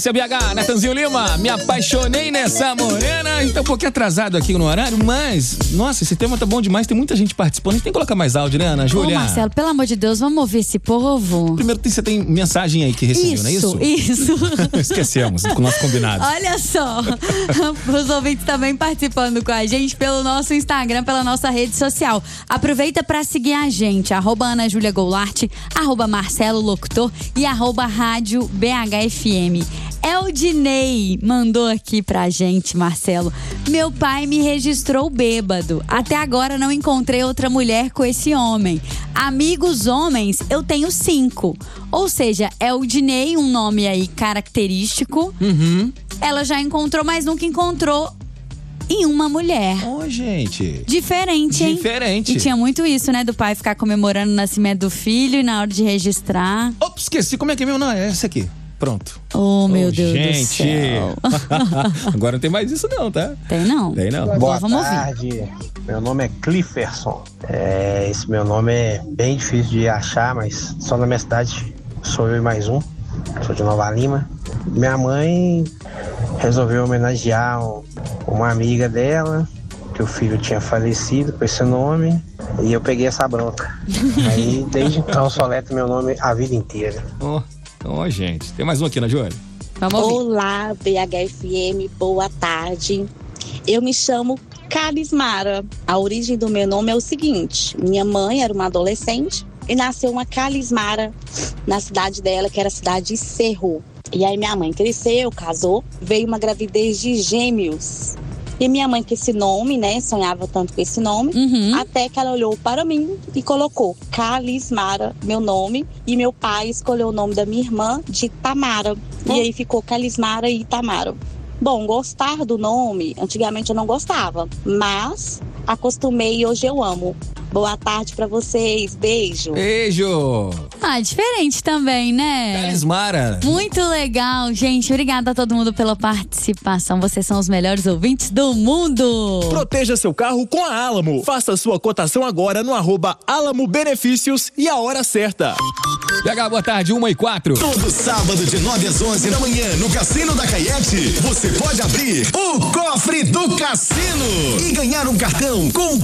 sequência, BH, Natanzinho Lima, me apaixonei nessa morena. A gente tá um pouquinho atrasado aqui no horário, mas, nossa, esse tema tá bom demais, tem muita gente participando. A gente tem que colocar mais áudio, né, Ana Júlia? Ô, Marcelo, pelo amor de Deus, vamos ouvir esse povo. Primeiro, você tem mensagem aí que recebeu, não é isso? Isso. Esquecemos do nosso combinado. Olha só, os ouvintes também participando com a gente pelo nosso Instagram, pela nossa rede social. Aproveita pra seguir a gente, @AnaJuliaGoulart, @MarceloLocutor e @Rádio BHFM. Eldinei mandou aqui pra gente, Marcelo. Meu pai me registrou bêbado. Até agora não encontrei outra mulher com esse homem. Amigos homens, eu tenho 5. Ou seja, Eldinei, um nome aí característico. Uhum. Ela já encontrou, mas nunca encontrou em uma mulher. Ô, gente. Diferente, hein? Diferente. E tinha muito isso, né? Do pai ficar comemorando o nascimento do filho e na hora de registrar. Ops, esqueci. Como é que é mesmo? Não, é essa aqui. Pronto. Oh, meu Deus gente. do céu. Agora não tem mais isso não, tá? Tem não. Tem não. Boa vamos tarde. Meu nome é Clifferson. Esse meu nome é bem difícil de achar, mas só na minha cidade sou eu e mais um. Sou de Nova Lima. Minha mãe resolveu homenagear uma amiga dela, que o filho tinha falecido com esse nome, e eu peguei essa bronca. Aí, desde então, soleto meu nome a vida inteira. Ó, gente. Tem mais um aqui, Ana Júlia? Vamos ouvir. Olá, BHFM, boa tarde. Eu me chamo Calismara. A origem do meu nome é o seguinte: minha mãe era uma adolescente e nasceu uma Calismara na cidade dela, que era a cidade de Cerro. E aí minha mãe cresceu, casou, veio uma gravidez de gêmeos. E minha mãe com esse nome, né, sonhava tanto com esse nome, até que ela olhou para mim e colocou Calismara, meu nome, e meu pai escolheu o nome da minha irmã de Tamara. E aí ficou Calismara e Tamara. Bom, gostar do nome, antigamente eu não gostava, mas acostumei e hoje eu amo. Boa tarde pra vocês, beijo. Beijo. Diferente também, né? Calismara. Muito legal, gente. Obrigada a todo mundo pela participação. Vocês são os melhores ouvintes do mundo. Proteja seu carro com a Alamo. Faça sua cotação agora no @Alamo Benefícios e a hora certa. BH, boa tarde, 1h04. Todo sábado de 9 às 11 da manhã no Cassino da Caiete, você pode abrir o cofre do cassino e ganhar um cartão com